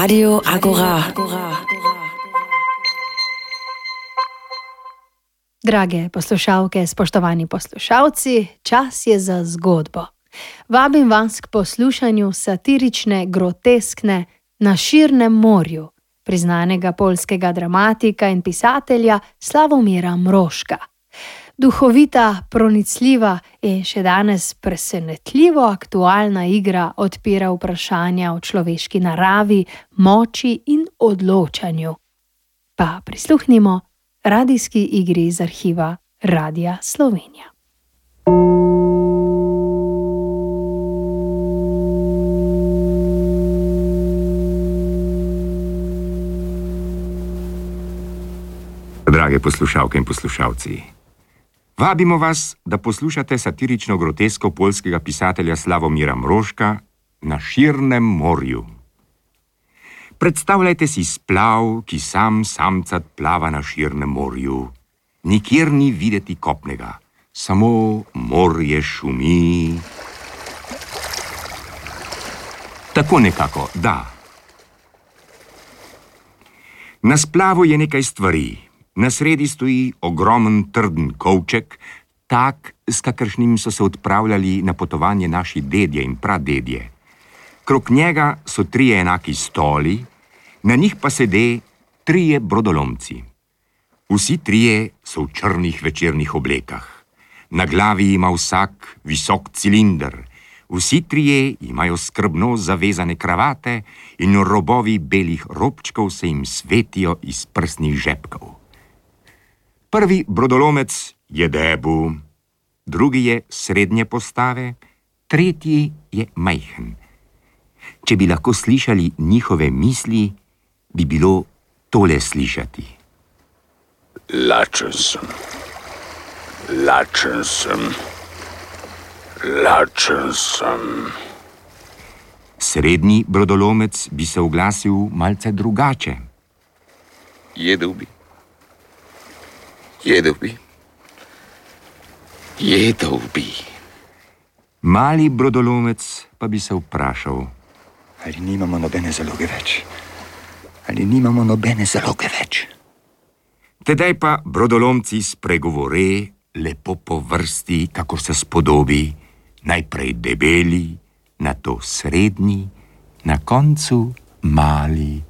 Radio Agora. Drage poslušalke, spoštovani poslušalci, čas je za zgodbo. Vabim vas k poslušanju satirične, groteskne Na širnem morju, priznanega poljskega dramatika in pisatelja Slavomira Mroška. Duhovita, pronicljiva in še danes presenetljivo aktualna igra odpira vprašanja o človeški naravi, moči in odločanju. Pa prisluhnimo radijski igri iz arhiva Radia Slovenija. Drage poslušalke in poslušalci, vabimo vas, da poslušate satirično grotesko poljskega pisatelja Slavomira Mroška Na širnem morju. Predstavljajte si splav, ki samcat plava na širnem morju. Nikjer ni videti kopnega, samo morje šumi. Tako nekako, da. Na splavu je nekaj stvari. Na sredi stoji ogromen trden kovček, tak, s kakršnim so se odpravljali na potovanje naši dedje in pradedje. Krog njega so 3 enaki stoli, na njih pa sede 3 brodolomci. Vsi 3 so v črnih večernih oblekah. Na glavi ima vsak visok cilinder. Vsi 3 imajo skrbno zavezane kravate in robovi belih robčkov se jim svetijo iz prsnih žepkov. Prvi brodolomec je debu, drugi je srednje postave, tretji je majhen. Če bi lahko slišali njihove misli, bi bilo tole slišati. Lačen sem. Srednji brodolomec bi se oglasil malce drugače. Jedel bi. Mali brodolomec pa bi se vprašal. Ali nimamo nobene zaloge več? Tedaj pa brodolomci spregovore lepo po vrsti, kakor se spodobi, najprej debeli, nato srednji, na koncu mali.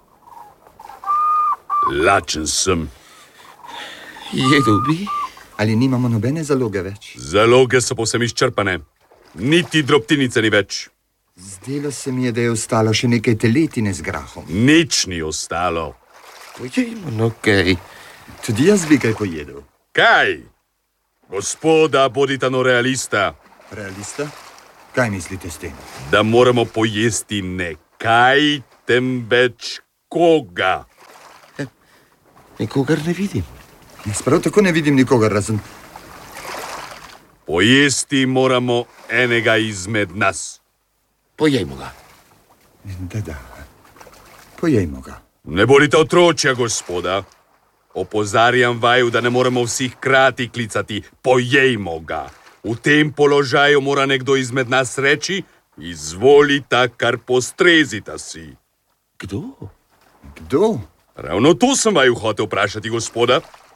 Lačen sem. Jedel bi? Ali nimamo nobene zaloge več? Zaloge so povsem izčrpane. Niti drobtinice ni več. Zdelo se mi je, da je ostalo še nekaj teletine z grahom. Nič ni ostalo. Pojejmo, no kaj. Tudi jaz bi kaj pojedel. Kaj? Gospoda, bodita no realista. Realista? Kaj mislite s tem? Da moramo pojesti ne kaj, temveč koga. Nikogar ne vidim. Jaz prav tako ne vidim nikogar razen. Pojesti moramo enega izmed nas. Pojejmo ga. Da. Pojejmo ga. Ne bodite otročja, gospoda. Opozarjam vaju, da ne moremo vsi hkrati klicati pojejmo ga. V tem položaju mora nekdo izmed nas reči, izvolita, kar postrezita si. Kdo? Ravno to sem vaju hotel vprašati, gospoda.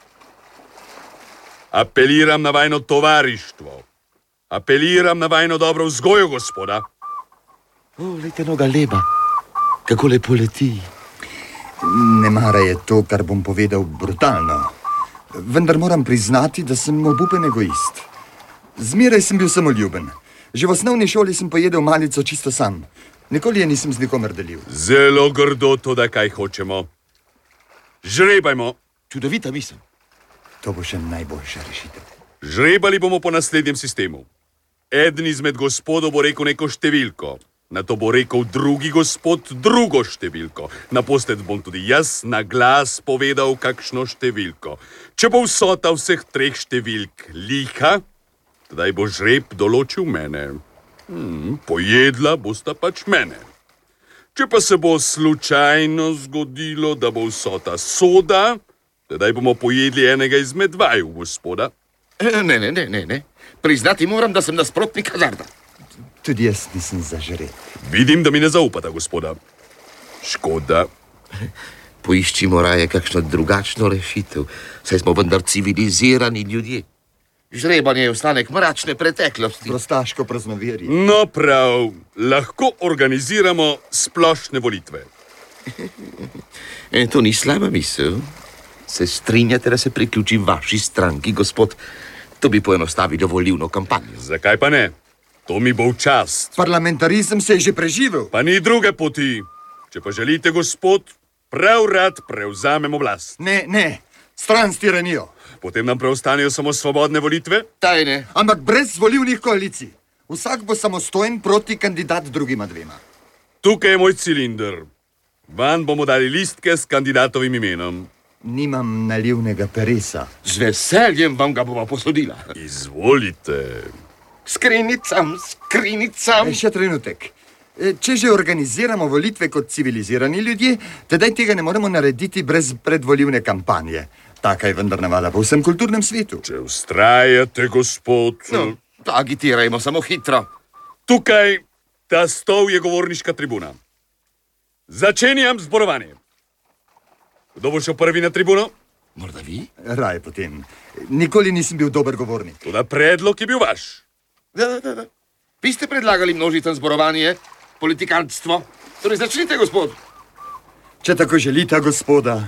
Apeliram na vajno tovarištvo. Apeliram na vajno dobro vzgojo, gospoda. Lejte noga leba, kako lepo leti. Nemara je to, kar bom povedal, brutalno. Vendar moram priznati, da sem obupen egoist. Zmeraj sem bil samoljuben. Že v osnovni šoli sem pojedel malico čisto sam. Nikoli je nisem z nikomer delil. Zelo grdo to, da kaj hočemo. Žrebajmo. Čudovita misel. To bo še najboljša rešitev. Žrebali bomo po naslednjem sistemu. Eden izmed gospodov bo rekel neko številko. Nato bo rekel drugi gospod drugo številko. Naposled bom tudi jaz na glas povedal kakšno številko. Če bo vsota vseh 3 številk liha, tedaj bo žreb določil mene. Pojedla bosta pač mene. Če pa se bo slučajno zgodilo, da bo vsota soda, tedaj bomo pojedli enega izmed vaju, gospoda. Ne. Priznati moram, da sem nasprotnik hazarda. Tudi jaz nisem za žreb. Vidim, da mi ne zaupata, gospoda. Škoda. Poiščimo raje kakšno drugačno rešitev, saj smo vendar civilizirani ljudje. Žrebanje je ostanek mračne preteklosti. Prostaško praznoverje. No prav, lahko organiziramo splošne volitve. To ni slaba misel. Se strinjate, da se priključim vaši stranki, gospod? To bi poenostavilo volilno kampanjo. Zakaj pa ne? To mi bo v čast. Parlamentarizem se je že preživel. Pa ni druge poti. Če pa želite, gospod, prav rad prevzamem oblast. Ne, stran s tiranijo. Potem nam preostanejo samo svobodne volitve? Tajne. Ampak brez volilnih koalicij. Vsak bo samostojen proti kandidat drugima dvema. Tukaj je moj cilinder. Van bomo dali listke s kandidatovim imenom. Nimam nalivnega peresa. Z veseljem vam ga bova posodila. Izvolite. Skrinjicam. Še trenutek. Če že organiziramo volitve kot civilizirani ljudje, tedaj tega ne moremo narediti brez predvolilne kampanje. Taka je vendar navada po vsem kulturnem svetu. Če vztrajate, gospod... No, agitirajmo samo hitro. Tukaj, ta stol je govorniška tribuna. Začenjam zborovanje. Kdo bo šel prvi na tribuno? Morda vi? Raje potem. Nikoli nisem bil dober govornik. Toda predlog je bil vaš. Da. Vi ste predlagali množično zborovanje, politikantstvo. Torej začnite, gospod. Če tako želite, gospoda.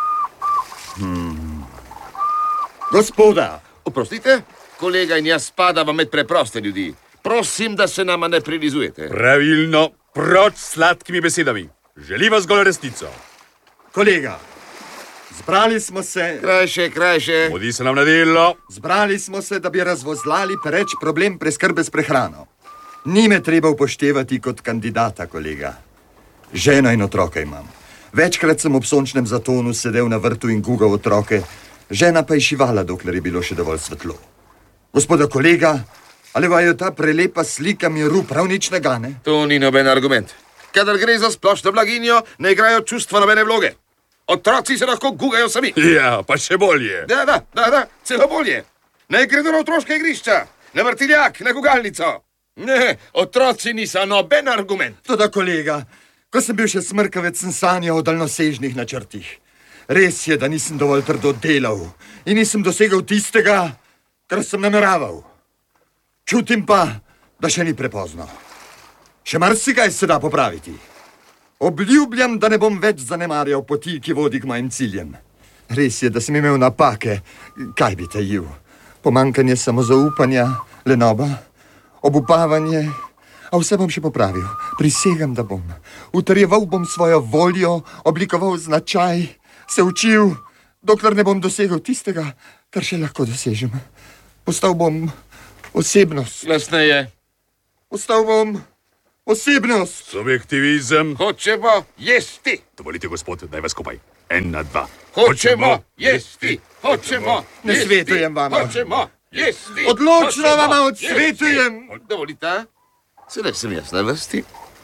Gospoda! Oprostite, kolega in jaz spadava med preproste ljudi. Prosim, da se nama ne prilizujete. Pravilno, proč s sladkimi besedami. Želiva zgolj resnico. Kolega, zbrali smo se... Krajše. Bodi se nam na delo. Zbrali smo se, da bi razvozlali pereč problem preskrbe s prehrano. Ni me treba upoštevati kot kandidata, kolega. Ženo in otroka imam. Večkrat sem ob sončnem zatonu sedel na vrtu in gugal otroke, žena pa je šivala, dokler je bilo še dovolj svetlo. Gospoda kolega, ali vaju ta prelepa slika miru prav nič ne gane? To ni noben argument. Kadar gre za splošno blaginjo, ne igrajo čustva nobene vloge. Otroci se lahko gugajo sami. Ja, pa še bolje. Da, celo bolje. Ne gredo na otroška igrišča, na vrtiljak, na gugalnico. Ne, otroci niso noben argument. Toda kolega, ko sem bil še smrkavec, sem sanjal o daljnosežnih načrtih. Res je, da nisem dovolj trdo delal in nisem dosegal tistega, kar sem nameraval. Čutim pa, da še ni prepozno. Še marsikaj se da popraviti. Obljubljam, da ne bom več zanemarjal poti, ki vodi k mojim ciljem. Res je, da sem imel napake. Kaj bi tajil? Pomanjkanje samozaupanja, lenoba, obupavanje... A vse bom še popravil. Prisegam, da bom. Utrjeval bom svojo voljo, oblikoval značaj, se učil, dokler ne bom dosegel tistega, kar še lahko dosežem. Postal bom osebnost. Glasneje. Postal bom osebnost. Subjektivizem. Hočemo jesti. Dovolite, gospod, daj vas skupaj. 1, 2. Hočemo jesti. Ne svetujem vama. Hočemo jesti. Odločno vama odsvetujem. Dovolite. Sedaj sem jaz na vrsti.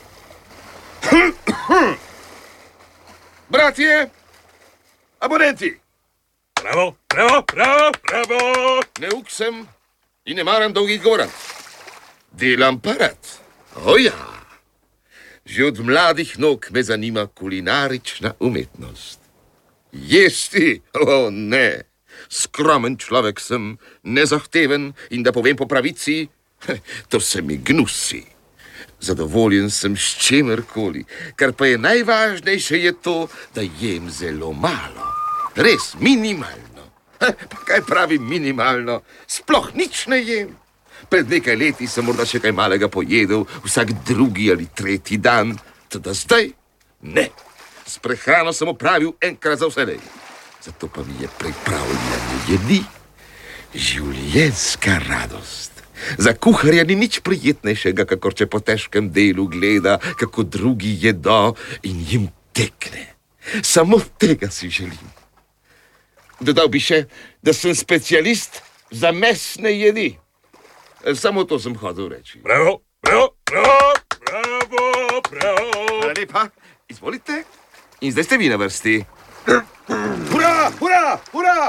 Bratje, abonenti. Bravo. Neuk sem in ne maram dolgih govoranc. Delam pa rad. Ja. Že od mladih nog me zanima kulinarična umetnost. Jesti? Ne. Skromen človek sem, nezahteven in da povem po pravici, to se mi gnusi. Zadovoljen sem s čemerkoli, kar pa je najvažnejše je to, da jem zelo malo. Res, minimalno. Pa kaj pravim minimalno? Sploh nič ne jem. Pred nekaj leti sem morda še kaj malega pojedel, vsak drugi ali tretji dan. Toda zdaj? Ne. S prehrano sem opravil enkrat za vselej. Zato pa mi je pripravljanje jedi življenjska radost. Za kuharja ni nič prijetnejšega, kakor če po težkem delu gleda, kako drugi jedo in jim tekne. Samo tega si želim. Dodal bi še, da sem specialist za mesne jedi. Samo to sem hotel reči. Bravo. Hvala lepa. Izvolite. In zdaj ste vi na vrsti. Hurra!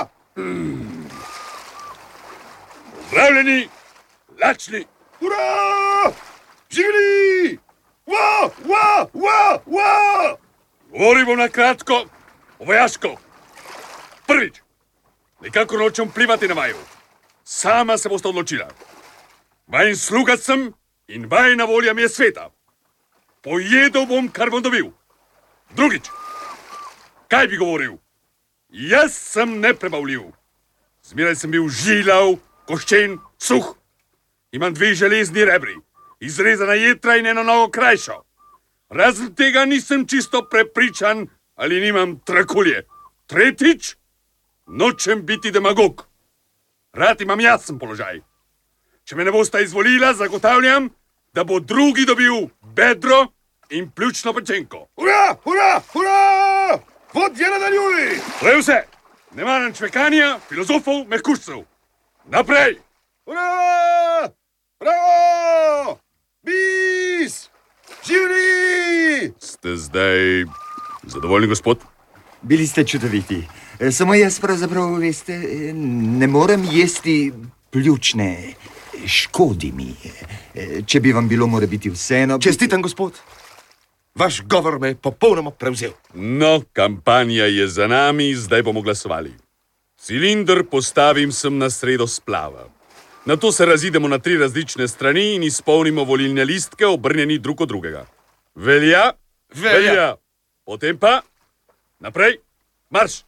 Zdravljeni, lačni. Hurra! Živeli! Wow! Govoril bom na kratko, vojaško. Prvič, nikakor nočem vplivati na vaju. Sama se boste odločila. Vajin sluga sem in vajina volja mi je sveta. Pojedel bom, kar bom dobil. Drugič, kaj bi govoril? Jaz sem neprebavljiv. Zmeraj sem bil žilav, koščen, suh. Imam 2 železni rebri, izrezana jetra in eno nogo krajšo. Razen tega nisem čisto prepričan, ali nimam trakulje. Tretjič, nočem biti demagog. Rad imam jasen položaj. Če me ne boste izvolila, zagotavljam, da bo drugi dobil bedro in pljučno pečenko. Ura, ura, ura! Vodje nadaljuj! To je vse. Ne maram čvekanja, filozofov, mehkužcev. Naprej! Ura! Bravo! Bis! Živni! Ste zdaj zadovoljni, gospod? Bili ste čudoviti. Samo jaz pravzaprav, veste, ne morem jesti pljučne. Škodi mi. Če bi vam bilo, mora biti vseeno. Čestitam, gospod. Vaš govor me je popolnoma prevzel. No, kampanja je za nami, zdaj bomo glasovali. Cilinder postavim sem na sredo splava. Nato se razidemo na 3 različne strani in izpolnimo volilne listke, obrnjeni drug od drugega. Velja? Velja. Potem pa naprej, marš!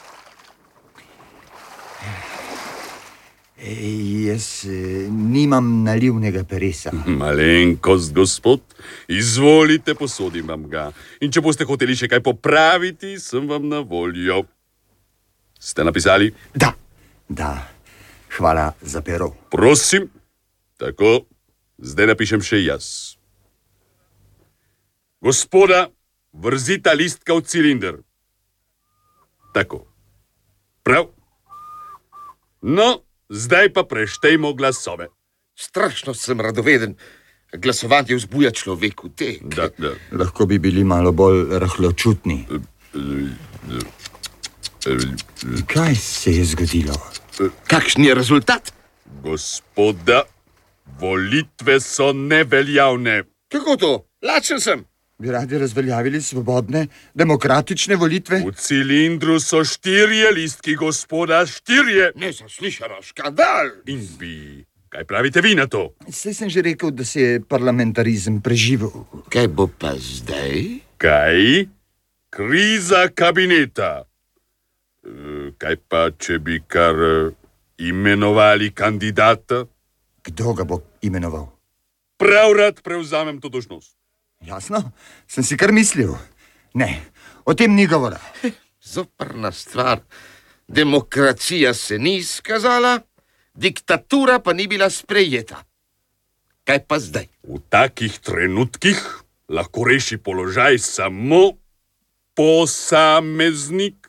Jaz nimam nalivnega peresa. Malenkost, gospod, izvolite, posodim vam ga. In če boste hoteli še kaj popraviti, sem vam na voljo. Ste napisali? Da. Hvala za pero. Prosim. Tako, zdaj napišem še jaz. Gospoda, vrzita listka v cilinder. Tako. Prav. No, zdaj pa preštejmo glasove. Strašno sem radoveden. Glasovanje vzbuja človeku tek. Da. Lahko bi bili malo bolj rahločutni. Kaj se je zgodilo? Kakšen je rezultat? Gospoda, volitve so neveljavne. Kako to? Lačen sem. Bi radi razveljavili svobodne, demokratične volitve? V cilindru so 4 listki, gospoda, 4. Nezaslišano, škandal. In vi, kaj pravite vi na to? Saj sem že rekel, da se je parlamentarizem preživel. Kaj bo pa zdaj? Kaj? Kriza kabineta. Kaj pa, če bi kar imenovali kandidata? Kdo ga bo imenoval? Prav rad prevzamem to dolžnost. Jasno, sem si kar mislil. Ne, o tem ni govora. Zoprna stvar. Demokracija se ni izkazala, diktatura pa ni bila sprejeta. Kaj pa zdaj? V takih trenutkih lahko reši položaj samo posameznik.